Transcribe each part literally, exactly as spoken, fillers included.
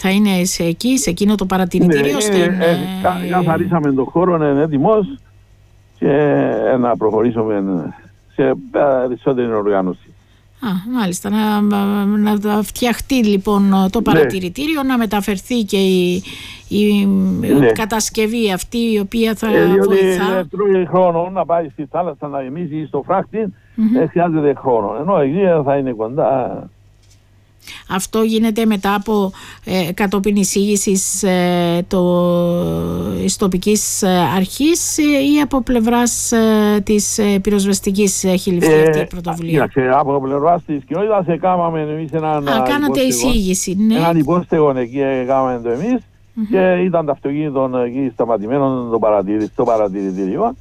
θα είναι σε εκεί, σε εκείνο το παρατηρητήριο? Ναι, στην, ε, ε, καθαρίσαμε τον χώρο, είναι έτοιμος και ε, να προχωρήσουμε σε περισσότερη οργάνωση. Α, μάλιστα. Να, να, να φτιαχτεί λοιπόν το παρατηρητήριο, ναι. Να μεταφερθεί και η, η ναι. κατασκευή αυτή η οποία θα ε, διότι βοηθά. Τρώει χρόνο να πάει στη θάλασσα να γεμίσει στο φράχτη, mm-hmm. ε, χρειάζεται χρόνο. Ενώ εκεί θα είναι κοντά. Αυτό γίνεται μετά από ε, κατόπιν εισήγησης ε, της τοπικής αρχής ή από πλευράς ε, της ε, πυροσβεστικής έχει ληφθεί αυτή η πρωτοβουλία? Ε, από πλευράς της κοινότητας έκαναμε εμείς έναν Α, κάνατε εισήγηση, ναι. Έναν υπόστεγον εκεί έκαναμε το εμείς mm-hmm. και ήταν το αυτοκίνητο εκεί σταματημένο το παρατηρη, στο παρατηρητήριο.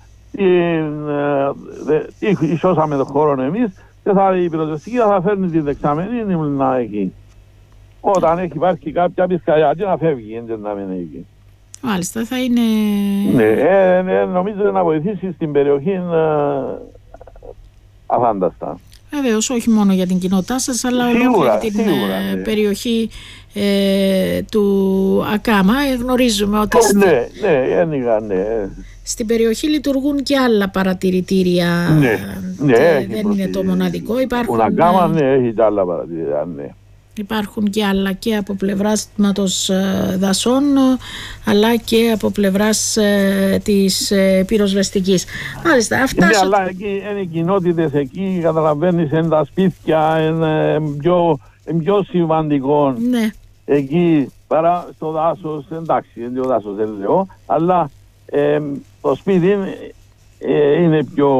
Ισώσαμε τον χώρο εμείς και θα, η πυροσβεστική θα φέρνει τη δεξαμενή να εκεί. Όταν έχει υπάρχει κάποια πυσκαλιά να φεύγει, έτσι να μην εκεί. Μάλιστα, θα είναι... Ναι, ε, ε, νομίζω να βοηθήσει στην περιοχή ε, αφάνταστα. Βεβαίως, όχι μόνο για την κοινότητά σας, αλλά ολόκληρη την σίγουρα, ε, ναι. περιοχή ε, του Ακάμα. Ε, γνωρίζουμε ότι... Ε, στη... Ναι, ναι, ένιγα, ναι. Στην περιοχή λειτουργούν και άλλα παρατηρητήρια. Ναι, ναι, δεν είναι προτι... το μοναδικό. Υπάρχουν, Ακάμα, ναι, έχει και άλλα παρατηρητήρια, ναι. Υπάρχουν και άλλα και από πλευράς τμήματος δασών αλλά και από πλευράς ε, της ε, πυροσβεστικής. Μάλιστα, αυτά... Ναι, αλλά εκεί είναι οι κοινότητες εκεί, καταλαβαίνεις, είναι τα σπίτια, είναι πιο, είναι πιο σημαντικό. Ναι. Εκεί παρά στο δάσος, εντάξει, είναι το δάσος δεν λέω, αλλά ε, το σπίτι είναι, ε, είναι πιο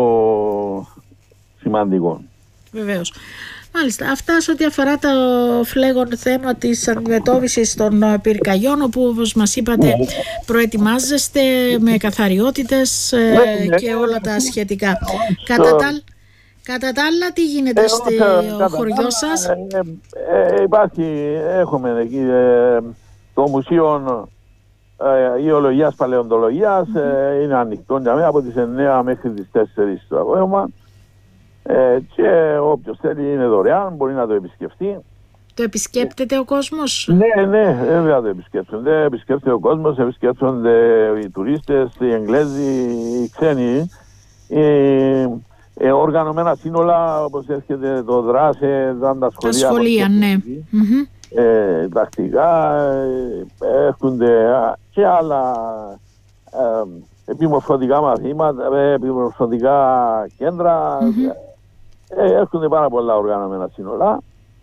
σημαντικό. Βεβαίως. Μάλιστα, αυτά σε ό,τι αφορά το φλέγον θέμα της αντιμετώπισης των πυρκαγιών, όπου όπως μας είπατε προετοιμάζεστε με καθαριότητες ε, και όλα τα σχετικά. Κατά τα, κατά τα άλλα, τι γίνεται στο χωριό σας? Ε, ε, ε, υπάρχει, έχουμε εκεί ε, το Μουσείο ε, Ιολογίας Παλαιοντολογίας, mm-hmm. ε, είναι ανοιχτό για μένα από τις εννιά μέχρι τις τέσσερις το απόγευμα. Ε, και όποιος θέλει είναι δωρεάν, μπορεί να το επισκεφτεί. Το επισκέπτεται ο κόσμος? Ναι, ναι, βέβαια το επισκέπτονται. Επισκέπτεται ο κόσμος, επισκέπτονται οι τουρίστες, οι Εγγλέζοι, οι ξένοι. Ε, ε, οργανωμένα σύνολα, όπως έρχεται το δράσε, τα σχολεία. Τα σχολεία, ναι. Mm-hmm. Ε, τακτικά, ε, έρχονται και άλλα ε, επιμορφωτικά μαθήματα, επιμορφωτικά κέντρα. Mm-hmm. Ε, έρχονται πάρα πολλά οργανωμένα σύνολα.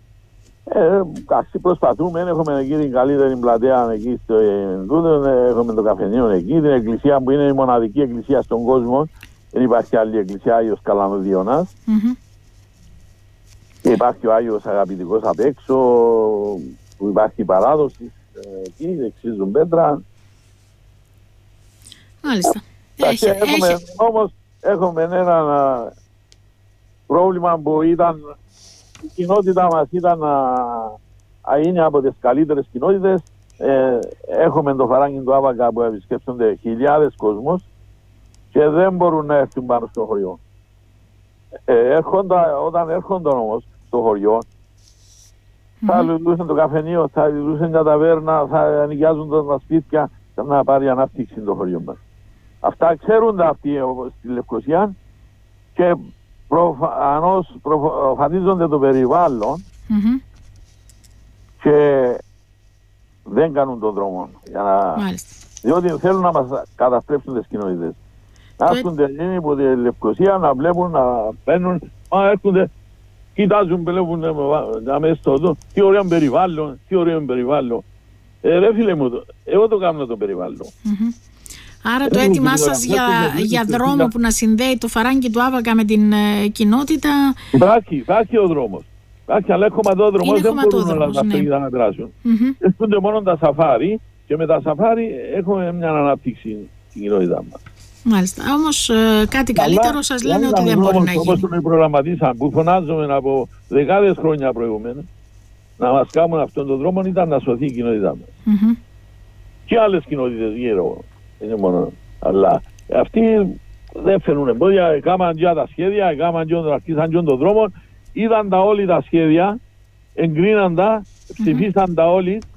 Ε, kasi, προσπαθούμε, έχουμε εκεί την καλύτερη πλατεία εκεί στο Ενδούδο, έχουμε το καφενείο εκεί, την εκκλησία που είναι η μοναδική εκκλησία στον κόσμο. Δεν υπάρχει άλλη εκκλησία, Άγιος Καλαμουδιώνας. Mm-hmm. Και υπάρχει ο Άγιος Αγαπητικός απ' έξω, που υπάρχει παράδοση εκεί, εξίζουν πέτρα. Μάλιστα. Έχει, έχουμε, έχει. Όμως έχουμε ένα πρόβλημα που ήταν, η κοινότητα μας ήταν α, είναι από τις καλύτερες κοινότητες. Ε, έχουμε το φαράγγι του Άβακα που επισκέπτονται χιλιάδες κόσμος και δεν μπορούν να έρθουν πάνω στο χωριό. Ε, έρχοντα, όταν έρχονταν όμως στο χωριό, mm-hmm. θα λειτουργούσαν το καφενείο, θα λειτουργούσαν τα ταβέρνα, θα νοικιάζουν τα σπίτια, θα να πάρει ανάπτυξη το χωριό μας. Αυτά ξέρουν αυτοί στη Λευκοσία και προφανώς προφανίζονται το περιβάλλον mm-hmm. και δεν κάνουν τον δρόμο. Για να... διότι θέλουν να μας καταστρέψουν τις κοινότητες. Να έρχονται εκείνοι από τη Λευκοσία να βλέπουν, να παίρνουν, μα έρχονται, κοιτάζουν, βλέπουν να μέσα στο εδώ, τι ωραίο περιβάλλον, τι ωραίο περιβάλλον. Ε, ρε φίλε μου, εγώ το κάνω το περιβάλλον. Mm-hmm. Άρα το έτοιμά σας για, για δρόμο που να συνδέει το φαράγγι του Άβακα με την ε, κοινότητα. Υπάρχει, υπάρχει ο δρόμος. Υπάρχει, αλλά χωματόδρομος, δεν μπορούν όλα τα αυτοκίνητα να περάσουν. Έρχονται mm-hmm. μόνο τα σαφάρι και με τα σαφάρι έχουμε μια ανάπτυξη στην κοινότητά μας. Μάλιστα. Όμως ε, κάτι καλύτερο σας λένε ότι δεν μπορεί να γίνει. Όπως τον προγραμματίσαν, που φωνάζουμε από δεκάδες χρόνια προηγούμενα, να μας κάνουν αυτόν τον δρόμο, ήταν να σωθεί η κοινότητά μας. Mm-hmm. Και άλλες κοινότητες γύρω. Είναι μόνο. Αλλά αυτοί δεν φέρνουν εμπόδια, έκαναν και τα σχέδια, έκαναν και αρχίσαν και τον δρόμο, είδαν τα όλοι τα σχέδια, εγκρίναν τα, ψηφίσαν mm-hmm. τα όλοι